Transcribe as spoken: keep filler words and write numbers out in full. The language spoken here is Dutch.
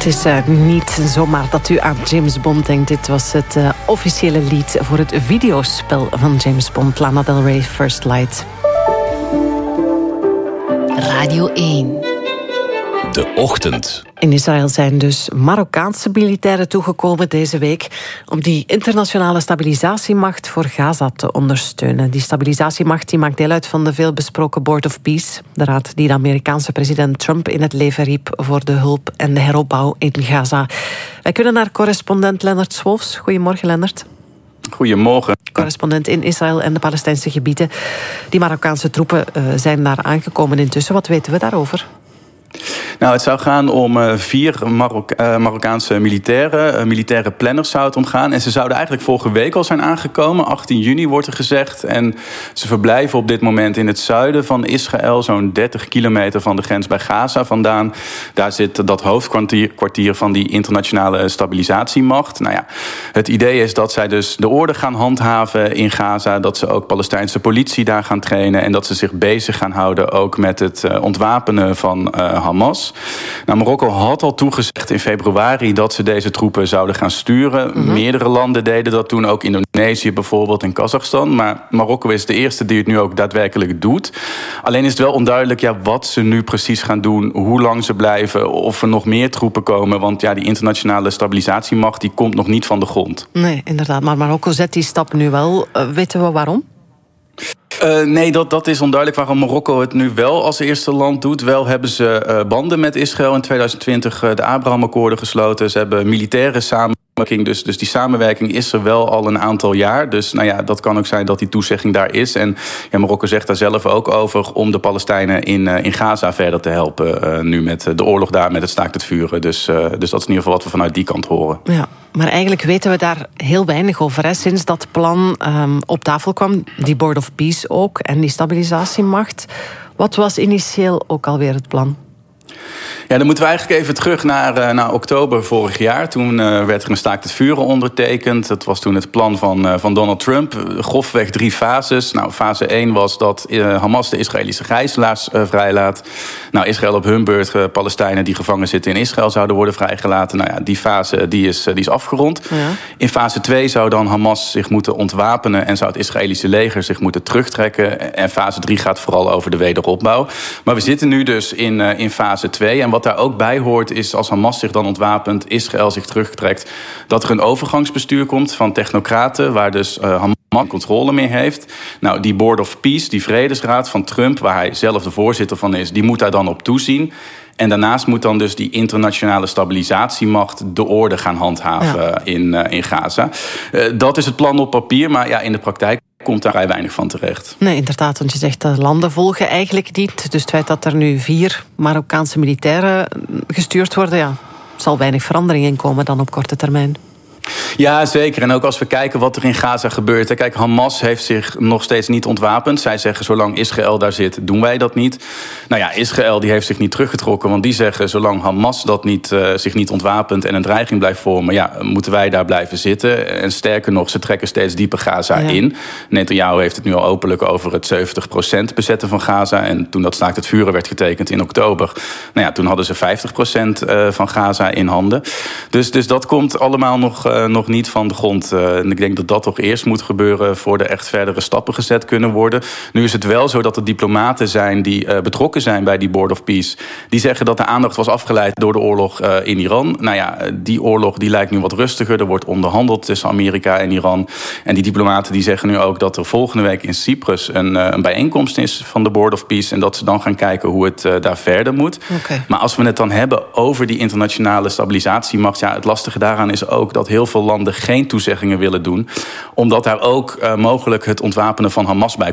is uh, niet zomaar dat u aan James Bond denkt. Dit was het uh, officiële lied voor het videospel van James Bond. Lana Del Rey, First Light. Radio één. De ochtend. In Israël zijn dus Marokkaanse militairen toegekomen deze week om die internationale stabilisatiemacht voor Gaza te ondersteunen. Die stabilisatiemacht die maakt deel uit van de veelbesproken Board of Peace, de raad die de Amerikaanse president Trump in het leven riep voor de hulp en de heropbouw in Gaza. Wij kunnen naar correspondent Lennart Swolfs. Goedemorgen, Lennart. Goedemorgen. Correspondent in Israël en de Palestijnse gebieden. Die Marokkaanse troepen uh, zijn daar aangekomen intussen. Wat weten we daarover? Nou, het zou gaan om uh, vier Marok- uh, Marokkaanse militairen. Uh, militaire planners zou het om gaan. En ze zouden eigenlijk vorige week al zijn aangekomen. achttien juni wordt er gezegd. En ze verblijven op dit moment in het zuiden van Israël. Zo'n dertig kilometer van de grens bij Gaza vandaan. Daar zit dat hoofdkwartier kwartier van die internationale stabilisatiemacht. Nou ja, het idee is dat zij dus de orde gaan handhaven in Gaza. Dat ze ook Palestijnse politie daar gaan trainen. En dat ze zich bezig gaan houden ook met het uh, ontwapenen van uh, Hamas. Nou, Marokko had al toegezegd in februari dat ze deze troepen zouden gaan sturen. Mm-hmm. Meerdere landen deden dat toen, ook Indonesië bijvoorbeeld en Kazachstan. Maar Marokko is de eerste die het nu ook daadwerkelijk doet. Alleen is het wel onduidelijk ja, wat ze nu precies gaan doen, hoe lang ze blijven, of er nog meer troepen komen. Want ja, die internationale stabilisatiemacht die komt nog niet van de grond. Nee, inderdaad. Maar Marokko zet die stap nu wel. Uh, weten we waarom? Uh, nee, dat, dat is onduidelijk waarom Marokko het nu wel als eerste land doet. Wel hebben ze uh, banden met Israël in tweeduizend twintig uh, de Abraham-akkoorden gesloten. Ze hebben militaire samenwerking. Dus, dus die samenwerking is er wel al een aantal jaar. Dus nou ja, dat kan ook zijn dat die toezegging daar is. En ja, Marokko zegt daar zelf ook over om de Palestijnen in, uh, in Gaza verder te helpen. Uh, nu met de oorlog daar, met het staakt het vuren. Dus, uh, dus dat is in ieder geval wat we vanuit die kant horen. Ja, maar eigenlijk weten we daar heel weinig over. Hè? Sinds dat plan um, op tafel kwam, die Board of Peace ook en die stabilisatiemacht. Wat was initieel ook alweer het plan? Ja, dan moeten we eigenlijk even terug naar, naar oktober vorig jaar. Toen uh, werd er een staakt het vuren ondertekend. Dat was toen het plan van, uh, van Donald Trump. Grofweg drie fases. Nou, fase één was dat uh, Hamas de Israëlische gijzelaars uh, vrijlaat. Nou, Israël op hun beurt, uh, Palestijnen die gevangen zitten in Israël zouden worden vrijgelaten. Nou ja, die fase die is, uh, die is afgerond. Ja. In fase twee zou dan Hamas zich moeten ontwapenen en zou het Israëlische leger zich moeten terugtrekken. En fase drie gaat vooral over de wederopbouw. Maar we zitten nu dus in, uh, in fase twee. En wat daar ook bij hoort is, als Hamas zich dan ontwapent, Israël zich terugtrekt, dat er een overgangsbestuur komt van technocraten, waar dus uh, Hamas controle meer heeft. Nou, die Board of Peace, die vredesraad van Trump, waar hij zelf de voorzitter van is, die moet daar dan op toezien. En daarnaast moet dan dus die internationale stabilisatiemacht de orde gaan handhaven ja. in, uh, in Gaza. Uh, dat is het plan op papier, maar ja, in de praktijk komt daar vrij weinig van terecht. Nee, inderdaad, want je zegt dat landen volgen eigenlijk niet. Dus het feit dat er nu vier Marokkaanse militairen gestuurd worden, ja, zal weinig verandering in komen dan op korte termijn. Ja, zeker. En ook als we kijken wat er in Gaza gebeurt. Kijk, Hamas heeft zich nog steeds niet ontwapend. Zij zeggen, zolang Israël daar zit, doen wij dat niet. Nou ja, Israël die heeft zich niet teruggetrokken. Want die zeggen, zolang Hamas dat niet, uh, zich niet ontwapent en een dreiging blijft vormen, ja, moeten wij daar blijven zitten. En sterker nog, ze trekken steeds dieper Gaza ja. in. Netanyahu heeft het nu al openlijk over het zeventig procent bezetten van Gaza. En toen dat staakt het vuren werd getekend in oktober, nou ja, toen hadden ze vijftig procent van Gaza in handen. Dus, dus dat komt allemaal nog, uh, nog niet van de grond. Uh, en ik denk dat dat toch eerst moet gebeuren voor er echt verdere stappen gezet kunnen worden. Nu is het wel zo dat er diplomaten zijn die uh, betrokken zijn bij die Board of Peace. Die zeggen dat de aandacht was afgeleid door de oorlog uh, in Iran. Nou ja, die oorlog die lijkt nu wat rustiger. Er wordt onderhandeld tussen Amerika en Iran. En die diplomaten die zeggen nu ook dat er volgende week in Cyprus een, uh, een bijeenkomst is van de Board of Peace. En dat ze dan gaan kijken hoe het uh, daar verder moet. Okay. Maar als we het dan hebben over die internationale stabilisatiemacht, ja, het lastige daaraan is ook dat heel veel landen geen toezeggingen willen doen, omdat daar ook uh, mogelijk het ontwapenen van Hamas bij